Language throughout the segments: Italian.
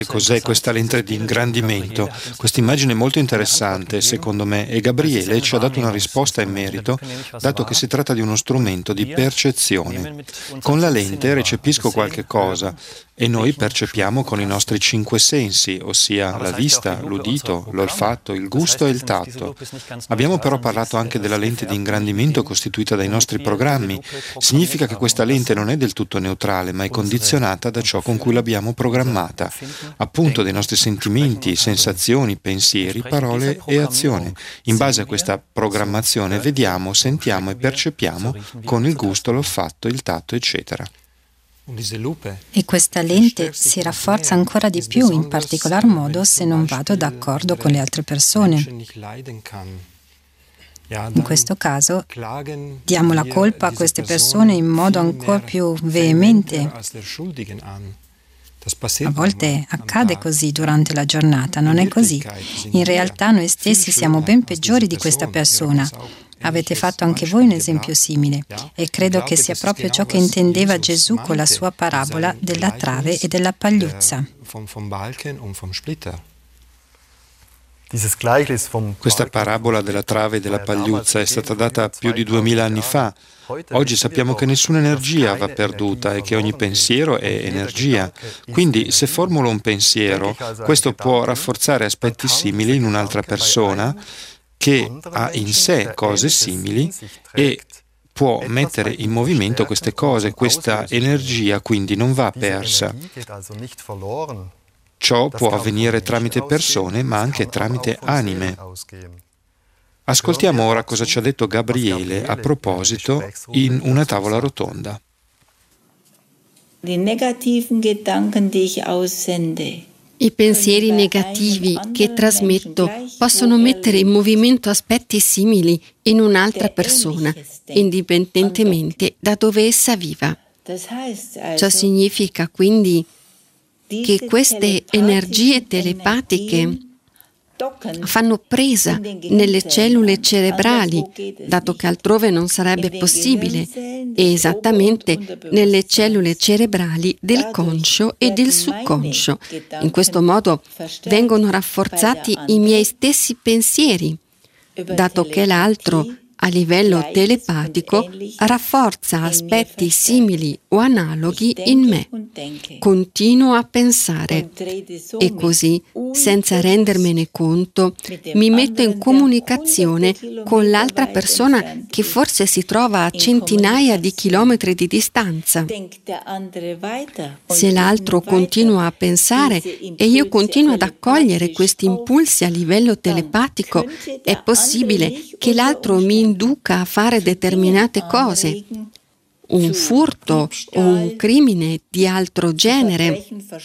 Cos'è questa lente di ingrandimento? Questa immagine è molto interessante, secondo me, e Gabriele ci ha dato una risposta in merito, dato che si tratta di uno strumento di percezione. Con la lente recepisco qualche cosa e noi percepiamo con i nostri 5 sensi, ossia la vista, l'udito, l'olfatto, il gusto e il tatto. Abbiamo però parlato anche della lente di ingrandimento costituita dai nostri programmi. Significa che questa lente non è del tutto neutrale, ma è condizionata da ciò con cui l'abbiamo programmata, appunto dei nostri sentimenti, sensazioni, pensieri, parole e azioni. In base a questa programmazione vediamo, sentiamo e percepiamo con il gusto, l'olfatto, il tatto, eccetera. E questa lente si rafforza ancora di più, in particolar modo se non vado d'accordo con le altre persone. In questo caso diamo la colpa a queste persone in modo ancora più veemente. A volte accade così durante la giornata, non è così. In realtà noi stessi siamo ben peggiori di questa persona. Avete fatto anche voi un esempio simile e credo che sia proprio ciò che intendeva Gesù con la sua parabola della trave e della pagliuzza. Questa parabola della trave e della pagliuzza è stata data più di 2000 anni fa. Oggi sappiamo che nessuna energia va perduta e che ogni pensiero è energia. Quindi, se formulo un pensiero, questo può rafforzare aspetti simili in un'altra persona che ha in sé cose simili e può mettere in movimento queste cose. Questa energia quindi non va persa. Ciò può avvenire tramite persone, ma anche tramite anime. Ascoltiamo ora cosa ci ha detto Gabriele a proposito in una tavola rotonda. I pensieri negativi che trasmetto possono mettere in movimento aspetti simili in un'altra persona, indipendentemente da dove essa viva. Ciò significa quindi che queste energie telepatiche fanno presa nelle cellule cerebrali, dato che altrove non sarebbe possibile, e esattamente nelle cellule cerebrali del conscio e del subconscio. In questo modo vengono rafforzati i miei stessi pensieri, dato che l'altro, a livello telepatico, rafforza aspetti simili o analoghi in me. Continuo a pensare e così, senza rendermene conto, mi metto in comunicazione con l'altra persona che forse si trova a centinaia di chilometri di distanza. Se l'altro continua a pensare e io continuo ad accogliere questi impulsi a livello telepatico, è possibile che l'altro mi induca a fare determinate cose, un furto o un crimine di altro genere,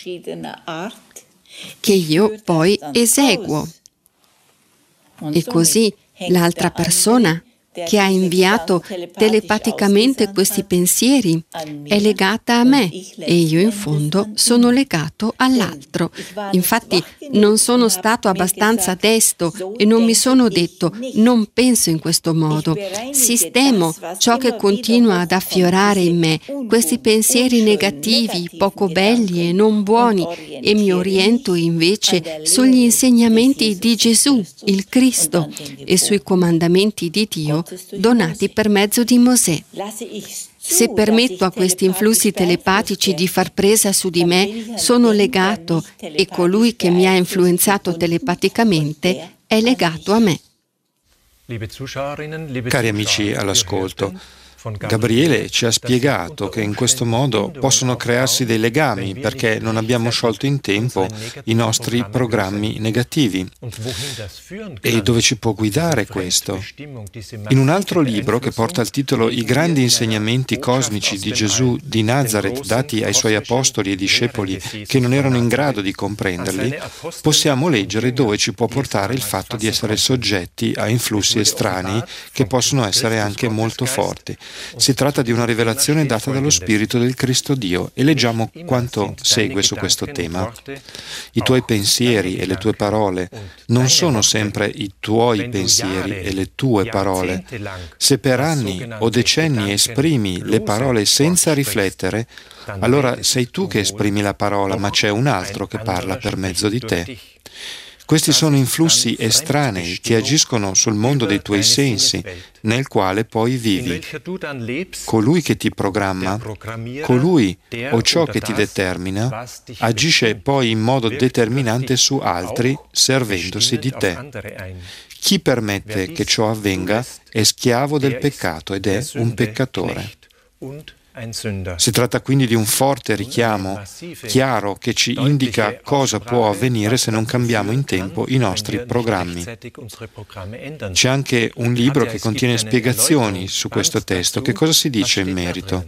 che io poi eseguo. E così l'altra persona che ha inviato telepaticamente questi pensieri è legata a me e io in fondo sono legato all'altro. Infatti non sono stato abbastanza desto e non mi sono detto non penso in questo modo. Sistemo ciò che continua ad affiorare in me, questi pensieri negativi, poco belli e non buoni, e mi oriento invece sugli insegnamenti di Gesù, il Cristo, e sui comandamenti di Dio donati per mezzo di Mosè. Se permetto a questi influssi telepatici di far presa su di me, sono legato e colui che mi ha influenzato telepaticamente è legato a me. Cari amici all'ascolto, Gabriele ci ha spiegato che in questo modo possono crearsi dei legami perché non abbiamo sciolto in tempo i nostri programmi negativi. E dove ci può guidare questo? In un altro libro che porta il titolo I grandi insegnamenti cosmici di Gesù di Nazaret dati ai suoi apostoli e discepoli che non erano in grado di comprenderli, possiamo leggere dove ci può portare il fatto di essere soggetti a influssi estranei che possono essere anche molto forti. Si tratta di una rivelazione data dallo Spirito del Cristo Dio e leggiamo quanto segue su questo tema. I tuoi pensieri e le tue parole non sono sempre i tuoi pensieri e le tue parole. Se per anni o decenni esprimi le parole senza riflettere, allora sei tu che esprimi la parola, ma c'è un altro che parla per mezzo di te. Questi sono influssi estranei che agiscono sul mondo dei tuoi sensi, nel quale poi vivi. Colui che ti programma, colui o ciò che ti determina, agisce poi in modo determinante su altri, servendosi di te. Chi permette che ciò avvenga è schiavo del peccato ed è un peccatore. Si tratta quindi di un forte richiamo, chiaro, che ci indica cosa può avvenire se non cambiamo in tempo i nostri programmi. C'è anche un libro che contiene spiegazioni su questo testo. Che cosa si dice in merito?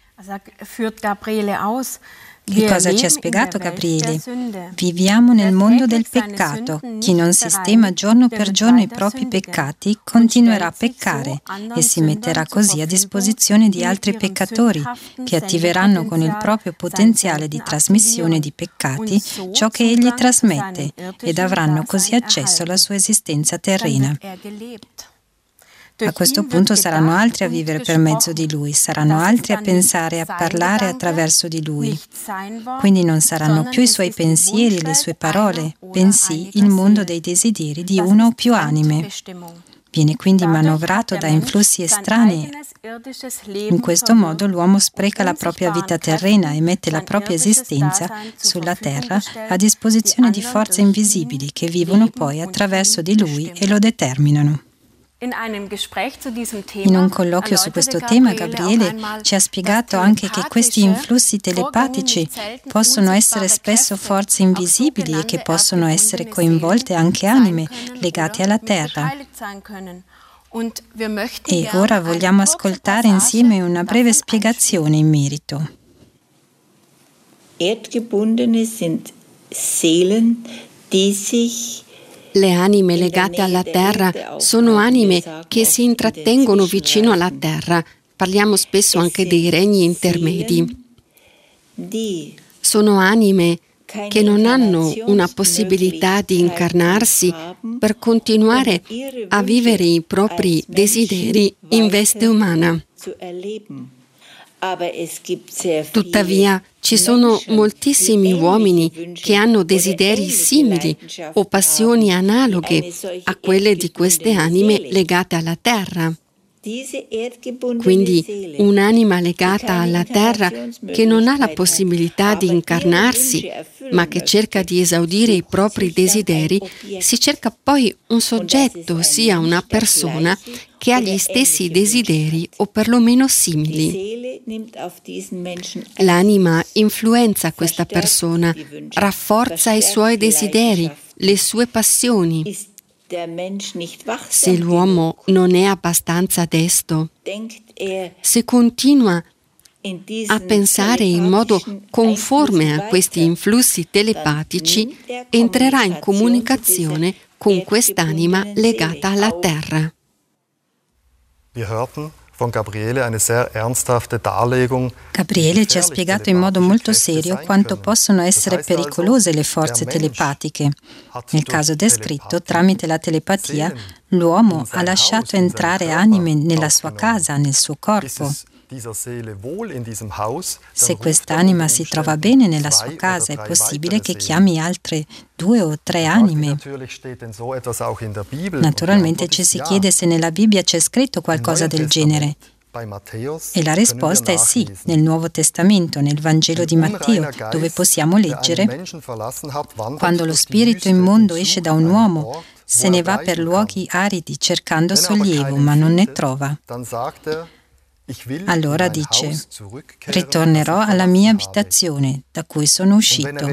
Che cosa ci ha spiegato Gabriele? Viviamo nel mondo del peccato. Chi non sistema giorno per giorno i propri peccati continuerà a peccare e si metterà così a disposizione di altri peccatori che attiveranno con il proprio potenziale di trasmissione di peccati ciò che egli trasmette ed avranno così accesso alla sua esistenza terrena. A questo punto saranno altri a vivere per mezzo di Lui, saranno altri a pensare e a parlare attraverso di Lui. Quindi non saranno più i suoi pensieri e le sue parole, bensì il mondo dei desideri di una o più anime. Viene quindi manovrato da influssi estranei. In questo modo l'uomo spreca la propria vita terrena e mette la propria esistenza sulla terra a disposizione di forze invisibili che vivono poi attraverso di lui e lo determinano. In un colloquio su questo tema, Gabriele ci ha spiegato anche che questi influssi telepatici possono essere spesso forze invisibili e che possono essere coinvolte anche anime legate alla terra. E ora vogliamo ascoltare insieme una breve spiegazione in merito. Erdgebundene sind Seelen, die sich Le anime legate alla terra sono anime che si intrattengono vicino alla terra. Parliamo spesso anche dei regni intermedi. Sono anime che non hanno una possibilità di incarnarsi per continuare a vivere i propri desideri in veste umana. Tuttavia, ci sono moltissimi uomini che hanno desideri simili o passioni analoghe a quelle di queste anime legate alla terra. Quindi un'anima legata alla terra che non ha la possibilità di incarnarsi, ma che cerca di esaudire i propri desideri, si cerca poi un soggetto, ossia una persona, che ha gli stessi desideri o perlomeno simili. L'anima influenza questa persona, rafforza i suoi desideri, le sue passioni. Se l'uomo non è abbastanza desto, se continua a pensare in modo conforme a questi influssi telepatici, entrerà in comunicazione con quest'anima legata alla terra. Gabriele ci ha spiegato in modo molto serio quanto possono essere pericolose le forze telepatiche. Nel caso descritto, tramite la telepatia, l'uomo ha lasciato entrare anime nella sua casa, nel suo corpo. Se quest'anima si trova bene nella sua casa, è possibile che chiami altre 2 o 3 anime. Naturalmente ci si chiede se nella Bibbia c'è scritto qualcosa del genere. E la risposta è sì, nel Nuovo Testamento, nel Vangelo di Matteo, dove possiamo leggere: quando lo spirito immondo esce da un uomo, se ne va per luoghi aridi cercando sollievo, ma non ne trova. Allora dice: ritornerò alla mia abitazione da cui sono uscito.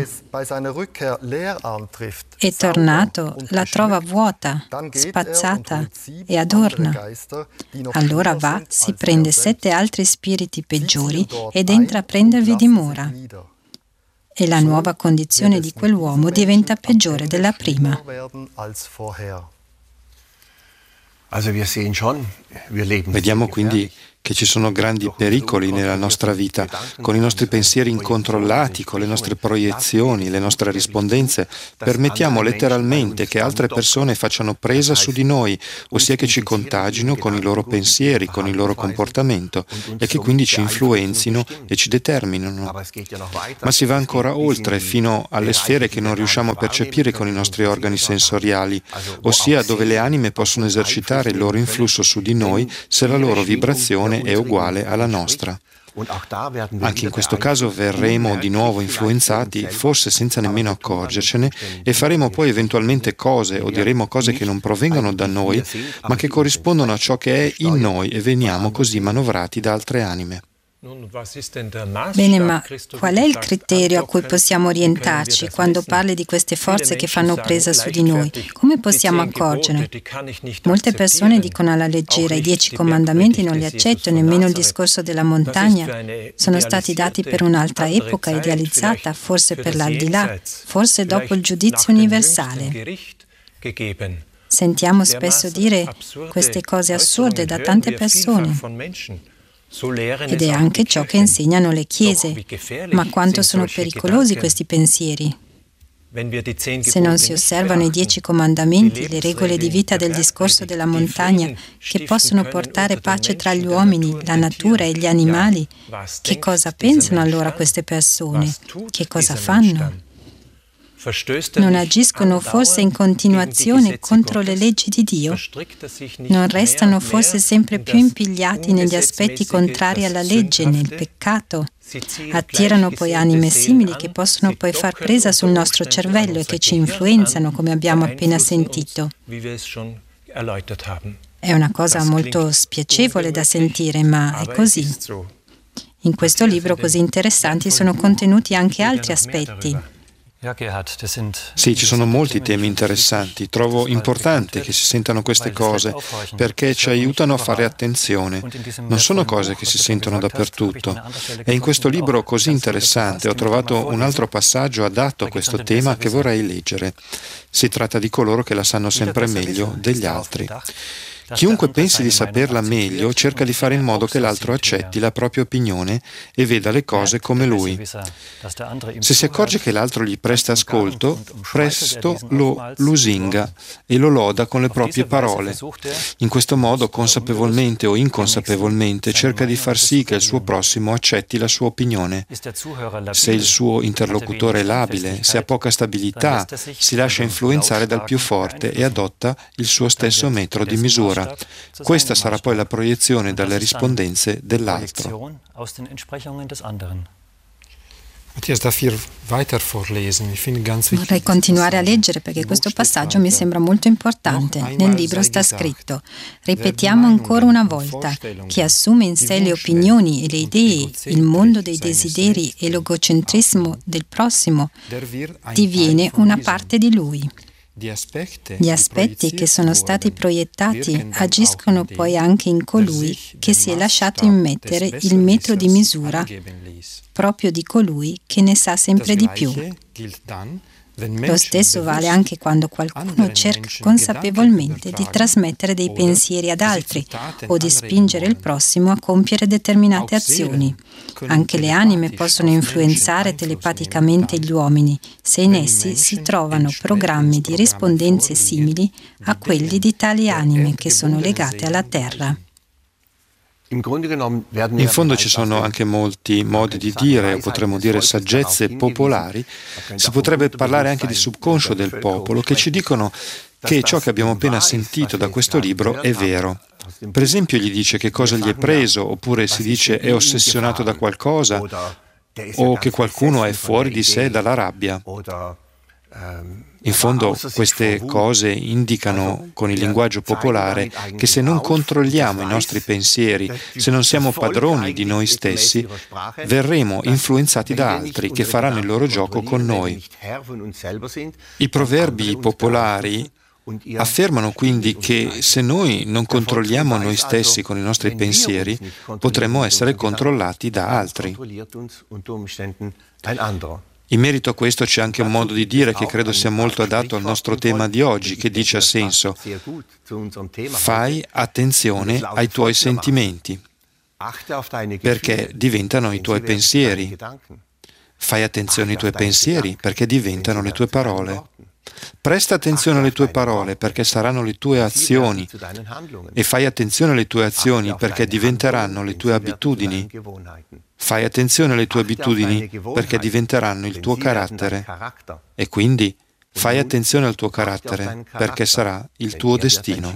E tornato la trova vuota, spazzata e adorna. Allora va, si prende 7 altri spiriti peggiori ed entra a prendervi dimora. E la nuova condizione di quell'uomo diventa peggiore della prima. Vediamo quindi che ci sono grandi pericoli nella nostra vita, con i nostri pensieri incontrollati, con le nostre proiezioni, le nostre rispondenze, permettiamo letteralmente che altre persone facciano presa su di noi, ossia che ci contagino con i loro pensieri, con il loro comportamento e che quindi ci influenzino e ci determinano. Ma si va ancora oltre, fino alle sfere che non riusciamo a percepire con i nostri organi sensoriali, ossia dove le anime possono esercitare il loro influsso su di noi se la loro vibrazione è uguale alla nostra. Anche in questo caso verremo di nuovo influenzati, forse senza nemmeno accorgercene, e faremo poi eventualmente cose o diremo cose che non provengono da noi, ma che corrispondono a ciò che è in noi, e veniamo così manovrati da altre anime. Bene, ma qual è il criterio a cui possiamo orientarci quando parli di queste forze che fanno presa su di noi? Come possiamo accorgere? Molte persone dicono alla leggera: i 10 comandamenti non li accetto, nemmeno il discorso della montagna. Sono stati dati per un'altra epoca idealizzata, forse per l'aldilà, forse dopo il giudizio universale. Sentiamo spesso dire queste cose assurde da tante persone. Ed è anche ciò che insegnano le chiese. Ma quanto sono pericolosi questi pensieri? Se non si osservano i 10 comandamenti, le regole di vita del discorso della montagna, che possono portare pace tra gli uomini, la natura e gli animali, che cosa pensano allora queste persone? Che cosa fanno? Non agiscono forse in continuazione contro le leggi di Dio? Non restano forse sempre più impigliati negli aspetti contrari alla legge, nel peccato? Attirano poi anime simili che possono poi far presa sul nostro cervello e che ci influenzano, come abbiamo appena sentito. È una cosa molto spiacevole da sentire, ma è così. In questo libro così interessanti sono contenuti anche altri aspetti. Sì, ci sono molti temi interessanti. Trovo importante che si sentano queste cose perché ci aiutano a fare attenzione. Non sono cose che si sentono dappertutto. E in questo libro così interessante ho trovato un altro passaggio adatto a questo tema che vorrei leggere. Si tratta di coloro che la sanno sempre meglio degli altri. Chiunque pensi di saperla meglio cerca di fare in modo che l'altro accetti la propria opinione e veda le cose come lui. Se si accorge che l'altro gli presta ascolto, presto lo lusinga e lo loda con le proprie parole. In questo modo, consapevolmente o inconsapevolmente, cerca di far sì che il suo prossimo accetti la sua opinione. Se il suo interlocutore è labile, se ha poca stabilità, si lascia influenzare dal più forte e adotta il suo stesso metro di misura. Questa sarà poi la proiezione dalle rispondenze dell'altro. Vorrei continuare a leggere perché questo passaggio mi sembra molto importante. Nel libro sta scritto: ripetiamo ancora una volta, chi assume in sé le opinioni e le idee, il mondo dei desideri e l'egocentrismo del prossimo, diviene una parte di lui. Gli aspetti che sono stati proiettati agiscono poi anche in colui che si è lasciato immettere il metro di misura proprio di colui che ne sa sempre di più. Lo stesso vale anche quando qualcuno cerca consapevolmente di trasmettere dei pensieri ad altri o di spingere il prossimo a compiere determinate azioni. Anche le anime possono influenzare telepaticamente gli uomini se in essi si trovano programmi di rispondenze simili a quelli di tali anime che sono legate alla Terra. In fondo ci sono anche molti modi di dire, o potremmo dire saggezze popolari. Si potrebbe parlare anche di subconscio del popolo, che ci dicono che ciò che abbiamo appena sentito da questo libro è vero. Per esempio gli dice che cosa gli è preso, oppure si dice è ossessionato da qualcosa, o che qualcuno è fuori di sé dalla rabbia. In fondo queste cose indicano con il linguaggio popolare che se non controlliamo i nostri pensieri, se non siamo padroni di noi stessi, verremo influenzati da altri che faranno il loro gioco con noi. I proverbi popolari affermano quindi che se noi non controlliamo noi stessi con i nostri pensieri, potremmo essere controllati da altri. In merito a questo c'è anche un modo di dire che credo sia molto adatto al nostro tema di oggi, che dice a senso: fai attenzione ai tuoi sentimenti. perché diventano i tuoi pensieri. Fai attenzione ai tuoi pensieri, perché diventano le tue parole. Presta attenzione alle tue parole, perché saranno le tue azioni. E fai attenzione alle tue azioni, perché diventeranno le tue abitudini. Fai attenzione alle tue abitudini, perché diventeranno il tuo carattere. E quindi fai attenzione al tuo carattere, perché sarà il tuo destino.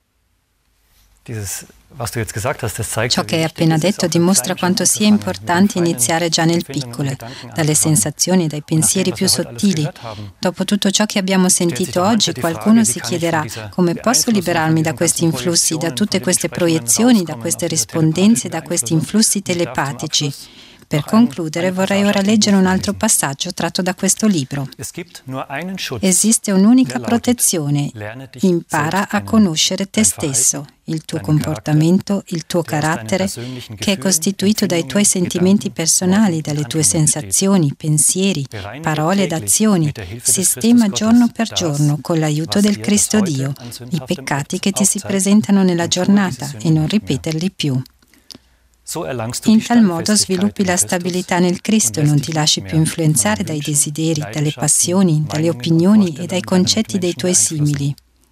Ciò che hai appena detto dimostra quanto sia importante iniziare già nel piccolo, dalle sensazioni e dai pensieri più sottili. Dopo tutto ciò che abbiamo sentito oggi, qualcuno si chiederà: come posso liberarmi da questi influssi, da tutte queste proiezioni, da queste rispondenze, da questi influssi telepatici? Per concludere, vorrei ora leggere un altro passaggio tratto da questo libro. Esiste un'unica protezione. Impara a conoscere te stesso, il tuo comportamento, il tuo carattere, che è costituito dai tuoi sentimenti personali, dalle tue sensazioni, pensieri, parole ed azioni. Sistema giorno per giorno, con l'aiuto del Cristo Dio, i peccati che ti si presentano nella giornata e non ripeterli più. In tal modo sviluppi la stabilità nel Cristo e non ti lasci più influenzare dai desideri, dalle passioni, dalle opinioni e dai concetti dei tuoi simili.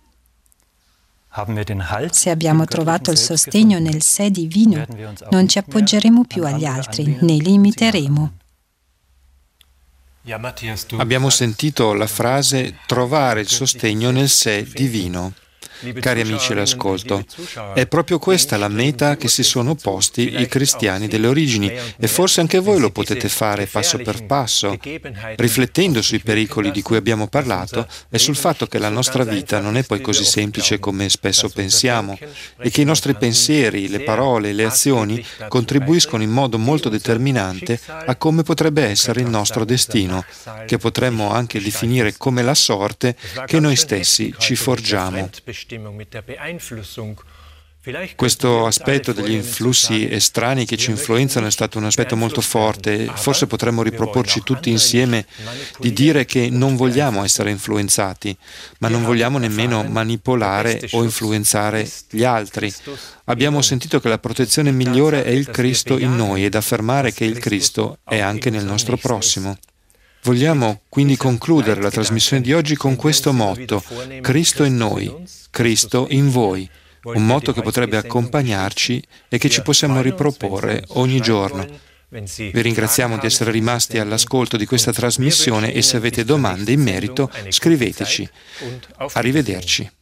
Se abbiamo trovato il sostegno nel sé divino, non ci appoggeremo più agli altri, né li imiteremo. Abbiamo sentito la frase trovare il sostegno nel sé divino. Cari amici all'ascolto, è proprio questa la meta che si sono posti i cristiani delle origini e forse anche voi lo potete fare passo per passo, riflettendo sui pericoli di cui abbiamo parlato e sul fatto che la nostra vita non è poi così semplice come spesso pensiamo e che i nostri pensieri, le parole e le azioni contribuiscono in modo molto determinante a come potrebbe essere il nostro destino, che potremmo anche definire come la sorte che noi stessi ci forgiamo. Questo aspetto degli influssi estranei che ci influenzano è stato un aspetto molto forte. Forse potremmo riproporci tutti insieme di dire che non vogliamo essere influenzati, ma non vogliamo nemmeno manipolare o influenzare gli altri. Abbiamo sentito che la protezione migliore è il Cristo in noi ed affermare che il Cristo è anche nel nostro prossimo. Vogliamo quindi concludere la trasmissione di oggi con questo motto: Cristo in noi, Cristo in voi, un motto che potrebbe accompagnarci e che ci possiamo riproporre ogni giorno. Vi ringraziamo di essere rimasti all'ascolto di questa trasmissione e se avete domande in merito scriveteci. Arrivederci.